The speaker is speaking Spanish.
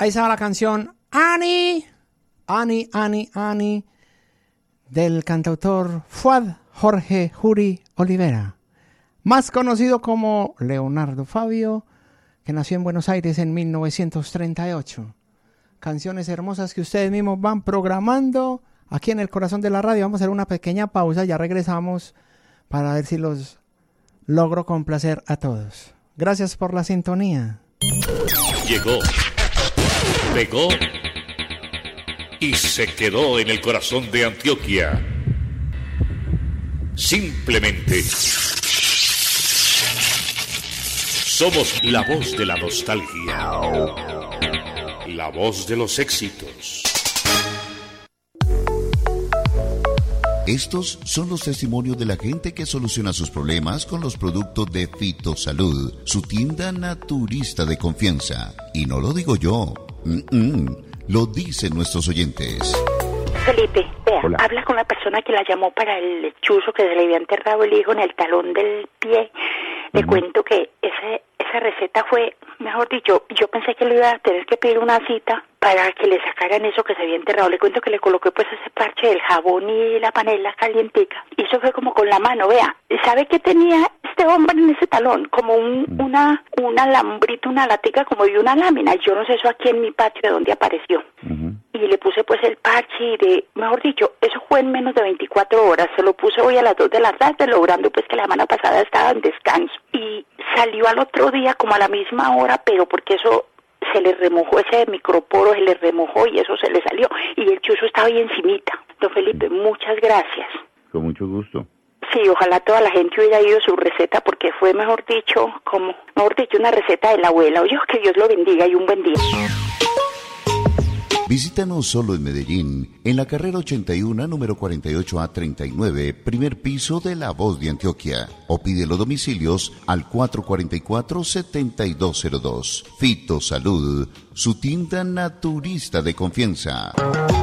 Ahí estaba la canción Annie, del cantautor Fuad Jorge Juri Olivera, más conocido como Leonardo Fabio, que nació en Buenos Aires en 1938. Canciones hermosas que ustedes mismos van programando aquí en el corazón de la radio. Vamos a hacer una pequeña pausa, ya regresamos para ver si los logro complacer a todos. Gracias por la sintonía. Llegó, pegó y se quedó en el corazón de Antioquia. Simplemente somos la voz de la nostalgia, la voz de los éxitos. Estos son los testimonios de la gente que soluciona sus problemas con los productos de Fitosalud, su tienda naturista de confianza. Y no lo digo yo, lo dicen nuestros oyentes. Felipe, vea, Hola. habla con la persona que la llamó para el lechuzo que se le había enterrado el hijo en el talón del pie. Le cuento que esa receta fue, mejor dicho, yo pensé que le iba a tener que pedir una cita para que le sacaran eso que se había enterrado. Le cuento que le coloqué pues ese parche del jabón y la panela calientica. Y eso fue como con la mano, vea. ¿Sabe qué tenía este hombre en ese talón? Como una alambrito, una latica como de una lámina. Yo no sé eso aquí en mi patio de dónde apareció. Y le puse pues el parche y mejor dicho, eso fue en menos de 24 horas. Se lo puse hoy a las 2 de la tarde, logrando pues que la semana pasada estaba en descanso. Y salió al otro día como a la misma hora, pero porque eso se le remojó, ese microporo se le remojó y eso se le salió. Y el chuzo estaba ahí encimita. Don Felipe, muchas gracias. Con mucho gusto. Sí, ojalá toda la gente hubiera ido su receta porque fue, mejor dicho, una receta de la abuela. Oye, que Dios lo bendiga y un buen día. Visítanos solo en Medellín, en la carrera 81, número 48A39, primer piso de La Voz de Antioquia. O pide los domicilios al 444-7202. Fitosalud, su tienda naturista de confianza.